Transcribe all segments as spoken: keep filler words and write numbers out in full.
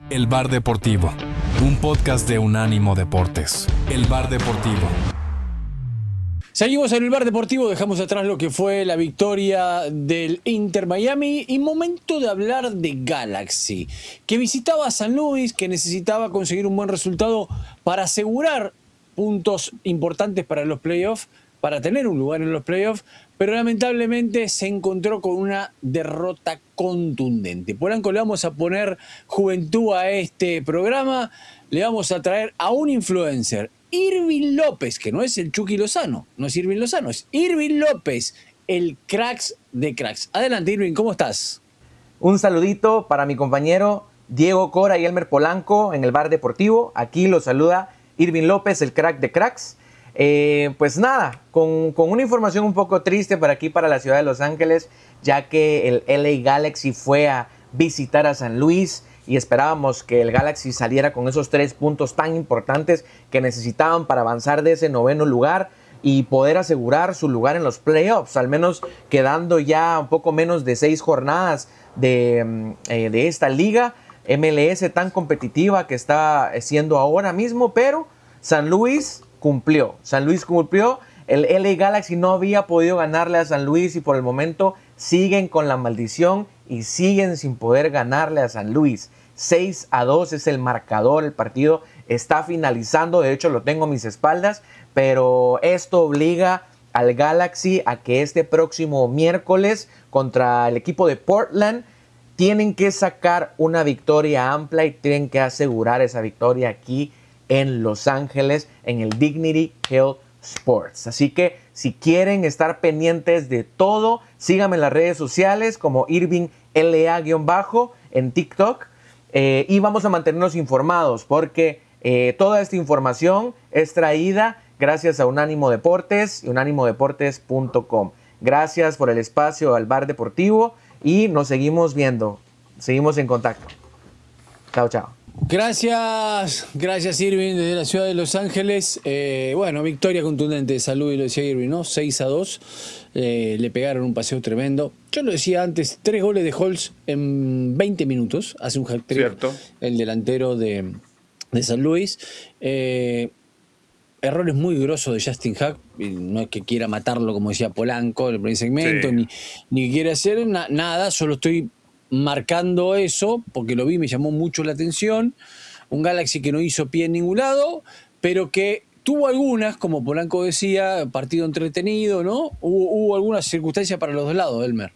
El Bar Deportivo, un podcast de Unánimo Deportes. El Bar Deportivo. Seguimos en el Bar Deportivo, dejamos atrás lo que fue la victoria del Inter Miami y momento de hablar de Galaxy, que visitaba a San Luis, que necesitaba conseguir un buen resultado para asegurar puntos importantes para los playoffs, para tener un lugar en los playoffs, pero lamentablemente se encontró con una derrota contundente. Polanco, le vamos a poner juventud a este programa, le vamos a traer a un influencer, Irving López, que no es el Chucky Lozano, no es Irving Lozano, es Irving López, el cracks de cracks. Adelante, Irving, ¿cómo estás? Un saludito para mi compañero Diego Cora y Elmer Polanco en el Bar Deportivo. Aquí los saluda Irving López, el crack de cracks. Eh, pues nada, con, con una información un poco triste para aquí, para la ciudad de Los Ángeles, ya que el L A Galaxy fue a visitar a San Luis y esperábamos que el Galaxy saliera con esos tres puntos tan importantes que necesitaban para avanzar de ese noveno lugar y poder asegurar su lugar en los playoffs, al menos quedando ya un poco menos de seis jornadas de, eh, de esta liga M L S tan competitiva que está siendo ahora mismo, pero San Luis cumplió, San Luis cumplió, el L A Galaxy no había podido ganarle a San Luis y por el momento siguen con la maldición y siguen sin poder ganarle a San Luis. seis a dos es el marcador, el partido está finalizando, de hecho lo tengo a mis espaldas, pero esto obliga al Galaxy a que este próximo miércoles contra el equipo de Portland tienen que sacar una victoria amplia y tienen que asegurar esa victoria aquí en Los Ángeles, en el Dignity Health Sports. Así que si quieren estar pendientes de todo, síganme en las redes sociales como Irving L A-bajo en TikTok eh, y vamos a mantenernos informados porque eh, toda esta información es traída gracias a Unánimo Deportes y unánimo deportes punto com. Gracias por el espacio al Bar Deportivo y nos seguimos viendo. Seguimos en contacto. Chao, chao. Gracias, gracias Irving desde la ciudad de Los Ángeles. Eh, bueno, victoria contundente de San Luis, lo decía Irving, ¿no? seis a dos, eh, le pegaron un paseo tremendo. Yo lo decía antes, tres goles de Holtz en veinte minutos, hace un hat-trick. Cierto. El delantero de, de San Luis. Eh, errores muy grosos de Justin Hack, no es que quiera matarlo como decía Polanco en el primer segmento, sí. ni, ni que quiera hacer na, nada, solo estoy marcando eso, porque lo vi, me llamó mucho la atención. Un Galaxy que no hizo pie en ningún lado, pero que tuvo algunas, como Polanco decía, partido entretenido, ¿no? Hubo, hubo algunas circunstancias para los dos lados, Elmer.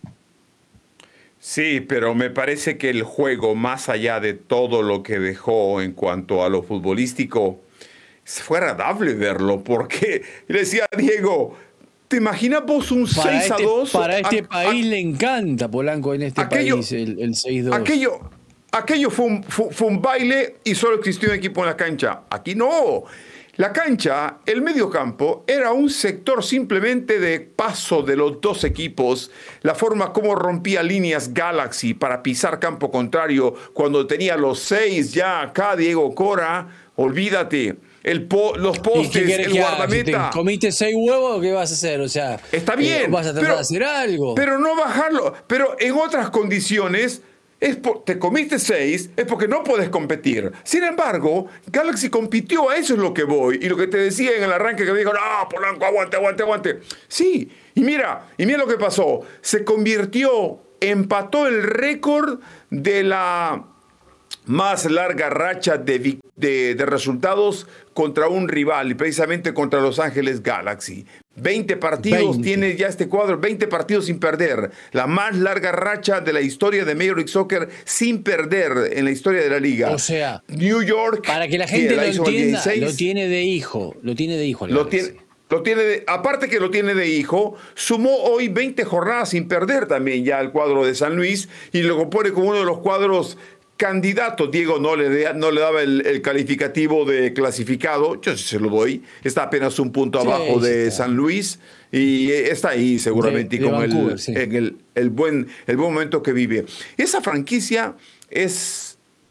Sí, pero me parece que el juego, más allá de todo lo que dejó en cuanto a lo futbolístico, fue agradable verlo, porque le decía a Diego, ¿te imaginas vos un para seis a dos? Este, para este a, país a, le encanta, Polanco, en este aquello, país, el, el seis dos. Aquello, aquello fue, un, fue, fue un baile y solo existió un equipo en la cancha. Aquí no. La cancha, el mediocampo, era un sector simplemente de paso de los dos equipos. La forma como rompía líneas Galaxy para pisar campo contrario cuando tenía los seis ya acá, Diego Cora, olvídate. El po, los postes, el guardameta. Si te comiste seis huevos, ¿qué vas a hacer? O sea, está bien. Eh, vas a tratar pero, de hacer algo. Pero no bajarlo. Pero en otras condiciones, es por, te comiste seis, es porque no podés competir. Sin embargo, Galaxy compitió, a eso es lo que voy. Y lo que te decía en el arranque que me dijo, no, Polanco, aguante, aguante, aguante. Sí, y mira, y mira lo que pasó. Se convirtió, empató el récord de la más larga racha de, de, de resultados contra un rival, y precisamente contra Los Ángeles Galaxy. veinte partidos veinte. Tiene ya este cuadro, veinte partidos sin perder. La más larga racha de la historia de Major League Soccer sin perder en la historia de la liga. O sea, New York, para que la gente lo entienda, lo tiene de hijo, lo tiene de hijo. Lo tiene, lo tiene de, aparte que lo tiene de hijo, sumó hoy veinte jornadas sin perder también ya el cuadro de San Luis y lo compone como uno de los cuadros candidato. Diego no le, de, no le daba el, el calificativo de clasificado, yo sí se lo doy, está apenas un punto sí, abajo de San Luis y está ahí seguramente de, de con Vancouver, el, sí. en el, el, buen, el buen momento que vive. Esa franquicia es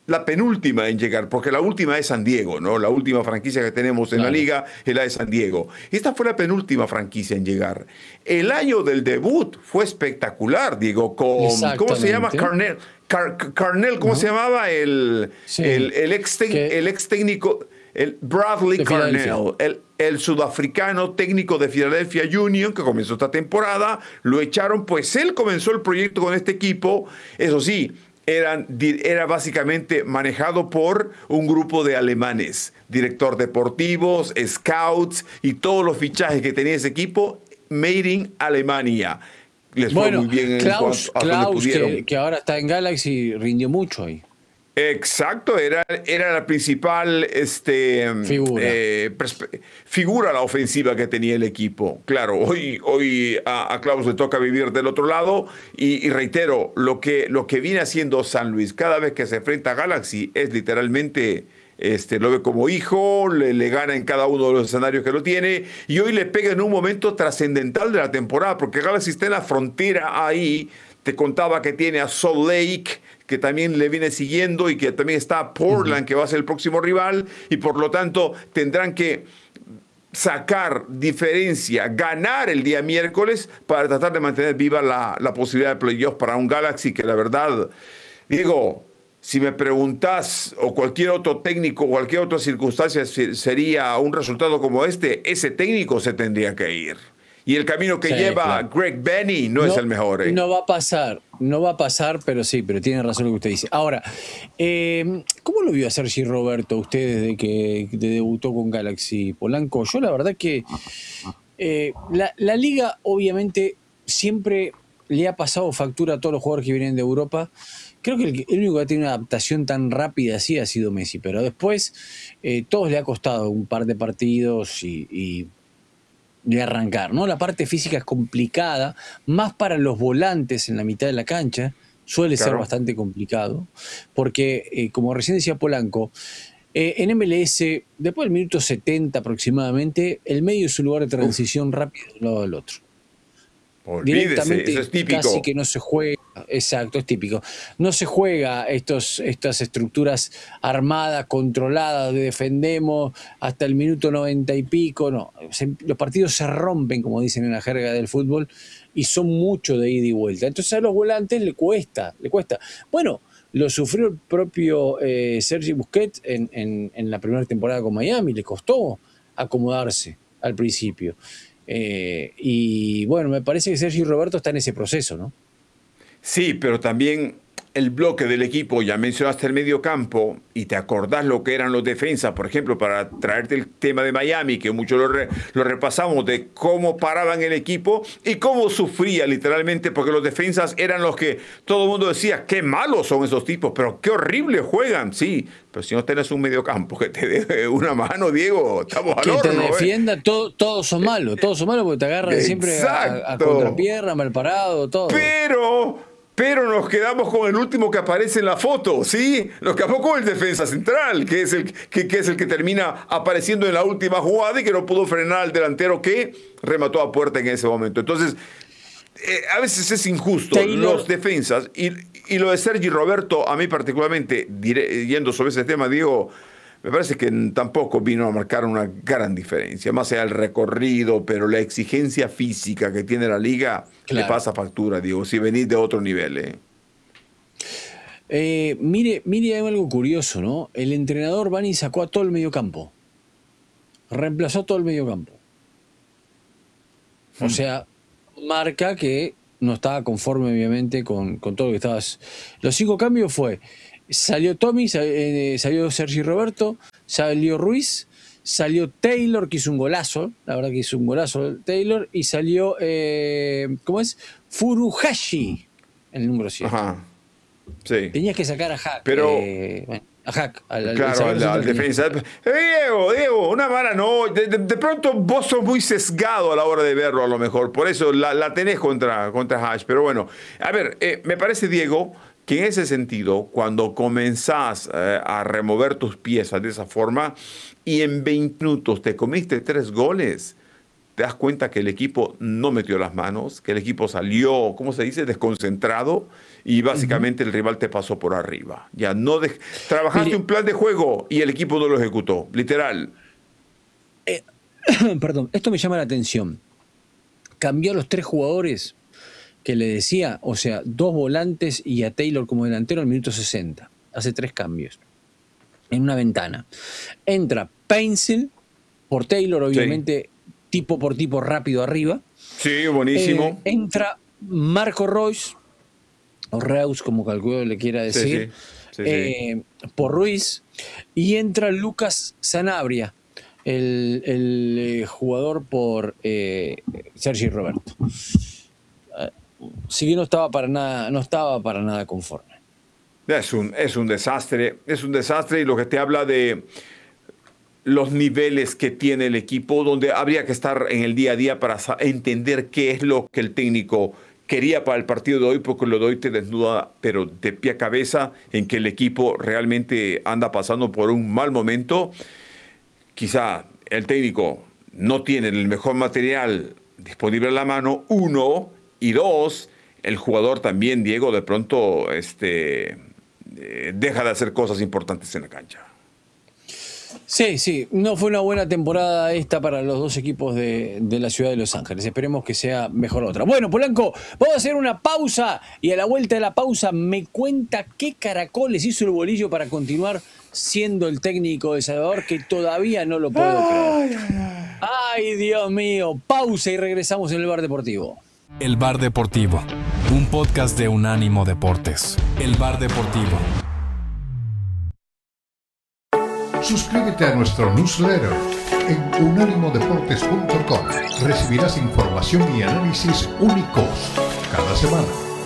la penúltima en llegar, porque la última es San Diego, ¿no? La última franquicia que tenemos en Claro. la liga es la de San Diego. Esta fue la penúltima franquicia en llegar. El año del debut fue espectacular, Diego, con, ¿cómo se llama? Exactamente. Carnell, Car- Carnell, ¿cómo se llamaba? El, Sí. el, el, ex, tec- Que- el ex técnico, el Bradley De Filadelfia. Carnell, el, el sudafricano técnico de Philadelphia Union, que comenzó esta temporada, lo echaron, pues él comenzó el proyecto con este equipo, eso sí, eran, di- era básicamente manejado por un grupo de alemanes, director deportivos, scouts y todos los fichajes que tenía ese equipo, made in Alemania. Les fue Bueno, muy bien en Klaus, cuanto a donde Klaus pudieron. que, que ahora está en Galaxy, rindió mucho ahí. Exacto, era, era la principal este, Figura. eh, perspe- figura la ofensiva que tenía el equipo. Claro, hoy, hoy a, a Klaus le toca vivir del otro lado y, y reitero, lo que, lo que viene haciendo San Luis cada vez que se enfrenta a Galaxy es literalmente, este, lo ve como hijo, le, le gana en cada uno de los escenarios que lo tiene y hoy le pega en un momento trascendental de la temporada porque Galaxy está en la frontera ahí. Te contaba que tiene a Salt Lake, que también le viene siguiendo, y que también está a Portland, uh-huh. que va a ser el próximo rival, y por lo tanto tendrán que sacar diferencia, ganar el día miércoles para tratar de mantener viva la, la posibilidad de playoff para un Galaxy que la verdad, digo, si me preguntas o cualquier otro técnico, cualquier otra circunstancia sería un resultado como este, ese técnico se tendría que ir. Y el camino que sí, lleva claro. Greg Benny no, no es el mejor. ¿eh? No va a pasar, no va a pasar, pero sí, pero tiene razón lo que usted dice. Ahora, eh, ¿cómo lo vio a Sergi Roberto usted desde que debutó con Galaxy, Polanco? Yo la verdad que eh, la, la liga obviamente siempre le ha pasado factura a todos los jugadores que vienen de Europa. Creo que el, el único que ha tenido una adaptación tan rápida así ha sido Messi, pero después eh, todos le ha costado un par de partidos y... y de arrancar, ¿no? La parte física es complicada, más para los volantes en la mitad de la cancha, suele claro. ser bastante complicado, porque, eh, como recién decía Polanco, eh, en M L S, después del minuto setenta aproximadamente, el medio es un lugar de transición Uf. rápido de un lado al otro. Olvídese, Directamente, eso es típico. Casi que no se juega, exacto, es típico. No se juega estos, estas estructuras armadas, controladas, de defendemos hasta el minuto noventa y pico, no. Se, los partidos se rompen, como dicen en la jerga del fútbol, y son mucho de ida y vuelta. Entonces a los volantes le cuesta, le cuesta. Bueno, lo sufrió el propio eh, Sergi Busquets en, en, en la primera temporada con Miami, le costó acomodarse al principio. Eh, y bueno, me parece que Sergi Roberto está en ese proceso, ¿no? Sí, pero también el bloque del equipo, ya mencionaste el medio campo, y te acordás lo que eran los defensas, por ejemplo, para traerte el tema de Miami, que mucho lo, re, lo repasamos, de cómo paraban el equipo y cómo sufría literalmente, porque los defensas eran los que todo el mundo decía, qué malos son esos tipos, pero qué horrible juegan, sí, pero si no tenés un medio campo que te dé una mano, Diego, estamos al que horno. Que te defienda, ¿eh? todo, todos son malos, todos son malos porque te agarran Exacto. siempre a, a contrapierna, mal parado, todo. Pero... Pero nos quedamos con el último que aparece en la foto, ¿sí? Nos quedamos con el defensa central, que es el que, que es el que termina apareciendo en la última jugada y que no pudo frenar al delantero que remató a puerta en ese momento. Entonces, eh, a veces es injusto. Taylor. Los defensas y, y lo de Sergi Roberto, a mí particularmente, diré, yendo sobre ese tema, Diego, me parece que tampoco vino a marcar una gran diferencia, más allá del recorrido, pero la exigencia física que tiene la liga claro. le pasa factura, digo, si venís de otro nivel. ¿eh? Eh, mire, mire, hay algo curioso, ¿no? El entrenador Bani sacó a todo el mediocampo, reemplazó todo el mediocampo. O hmm. sea, marca que no estaba conforme, obviamente, con, con todo lo que estabas. Los cinco cambios fue... Salió Tommy, salió Sergi Roberto, salió Ruiz, salió Taylor, que hizo un golazo, la verdad que hizo un golazo Taylor, y salió, eh, ¿cómo es? Furuhashi, el número siete. Ajá, sí. Tenías que sacar a Hack. Pero... Eh, bueno, a Hack, al, al, claro, al, al defensa. Eh, Diego, Diego, una mala no. De, de, de pronto vos sos muy sesgado a la hora de verlo, a lo mejor. Por eso la, la tenés contra, contra Hash. Pero bueno, a ver, eh, me parece, Diego, que en ese sentido, cuando comenzás eh, a remover tus piezas de esa forma y en veinte minutos te comiste tres goles, te das cuenta que el equipo no metió las manos, que el equipo salió, ¿cómo se dice?, desconcentrado, y básicamente uh-huh. el rival te pasó por arriba. Ya no de... Trabajaste Mire, un plan de juego y el equipo no lo ejecutó, literal. Eh, perdón, esto me llama la atención. Cambió a los tres jugadores que le decía, o sea, dos volantes y a Taylor como delantero al minuto sesenta. Hace tres cambios en una ventana. Entra Painsil por Taylor, obviamente, sí. tipo por tipo rápido arriba. Sí, buenísimo. Eh, entra Marco Reus, o Reus, como calculo le quiera decir, sí, sí. Sí, eh, sí. por Ruiz, y entra Lucas Sanabria, el, el eh, jugador por eh, Sergi Roberto. Eh, sí que no estaba para nada, no estaba para nada conforme. Es un, es un desastre, es un desastre, y lo que te habla de los niveles que tiene el equipo, donde habría que estar en el día a día para entender qué es lo que el técnico quería para el partido de hoy, porque lo de hoy te desnuda, pero de pie a cabeza, en que el equipo realmente anda pasando por un mal momento. Quizá el técnico no tiene el mejor material disponible a la mano, uno, y dos, el jugador también, Diego, de pronto este, eh, deja de hacer cosas importantes en la cancha. Sí, sí, no fue una buena temporada esta para los dos equipos de, de la ciudad de Los Ángeles. Esperemos que sea mejor otra. Bueno, Polanco, vamos a hacer una pausa y a la vuelta de la pausa me cuenta qué caracoles hizo el Bolillo para continuar siendo el técnico de Salvador, que todavía no lo puedo creer. Ay, Dios mío, pausa y regresamos en el Bar Deportivo. El Bar Deportivo, un podcast de Unánimo Deportes. El Bar Deportivo. Suscríbete a nuestro newsletter en unánimo deportes punto com. Recibirás información y análisis únicos cada semana.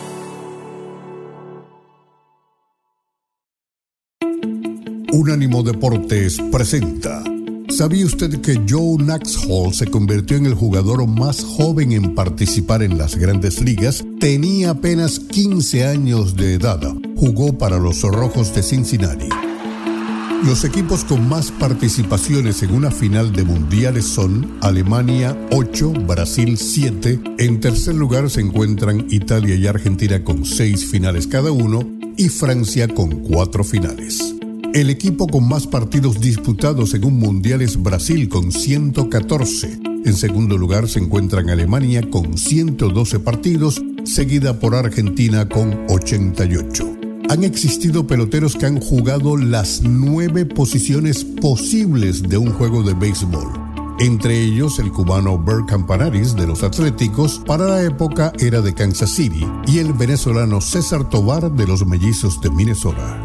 Unánimo Deportes presenta. ¿Sabía usted que Joe Naxhall se convirtió en el jugador más joven en participar en las Grandes Ligas? Tenía apenas quince años de edad. Jugó para los Rojos de Cincinnati. Los equipos con más participaciones en una final de mundiales son Alemania ocho, Brasil siete. En tercer lugar se encuentran Italia y Argentina con seis finales cada uno y Francia con cuatro finales. El equipo con más partidos disputados en un mundial es Brasil con ciento catorce. En segundo lugar se encuentran Alemania con ciento doce partidos, seguida por Argentina con ochenta y ocho. Han existido peloteros que han jugado las nueve posiciones posibles de un juego de béisbol. Entre ellos el cubano Bert Campanaris de los Atléticos, para la época era de Kansas City, y el venezolano César Tovar de los Mellizos de Minnesota.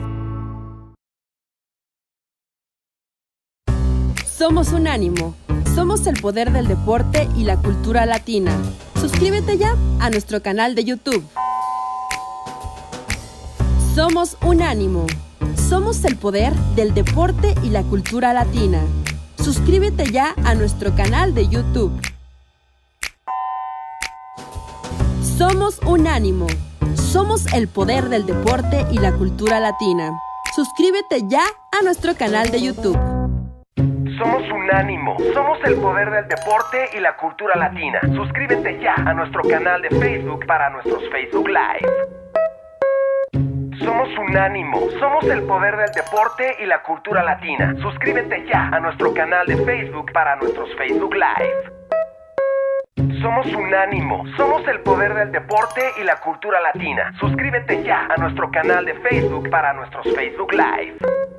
Somos Unánimo. Somos el poder del deporte y la cultura latina. Suscríbete ya a nuestro canal de YouTube. Somos Unánimo. Somos el poder del deporte y la cultura latina. Suscríbete ya a nuestro canal de YouTube. Somos Unánimo. Somos el poder del deporte y la cultura latina. Suscríbete ya a nuestro canal de YouTube. Somos Unánimo. Somos el poder del deporte y la cultura latina. Suscríbete ya a nuestro canal de Facebook para nuestros Facebook Live. Somos Unánimo. Somos el poder del deporte y la cultura latina. Suscríbete ya a nuestro canal de Facebook para nuestros Facebook Live. Somos Unánimo. Somos el poder del deporte y la cultura latina. Suscríbete ya a nuestro canal de Facebook para nuestros Facebook Live.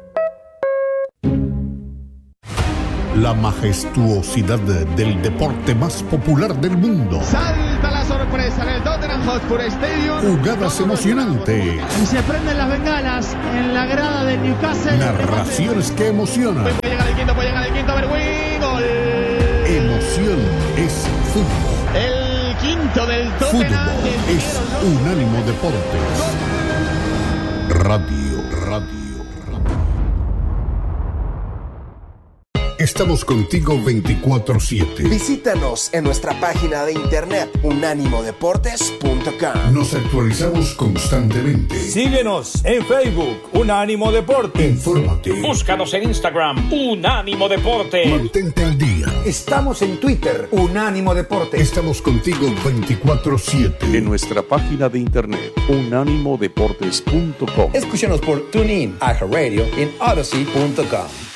La majestuosidad del deporte más popular del mundo. Salta la sorpresa en el Tottenham Hotspur Stadium. Jugadas emocionantes. Y se prenden las bengalas en la grada de Newcastle. Narraciones que emocionan. Puede llegar el quinto, puede llegar el quinto, Berwin. Gol. Emoción es fútbol. El quinto del Tottenham. Fútbol es Unánimo Deportes. Radio, radio. Estamos contigo veinticuatro siete. Visítanos en nuestra página de internet unánimo deportes punto com. Nos actualizamos constantemente. Síguenos en Facebook, Unánimo Deportes. Infórmate. Búscanos en Instagram, Unánimo Deportes. Mantente al día Estamos en Twitter, Unánimo Deportes. Estamos contigo veinticuatro siete. En nuestra página de internet, unánimo deportes punto com. Escúchanos por TuneIn, iHeartRadio y en Odyssey punto com.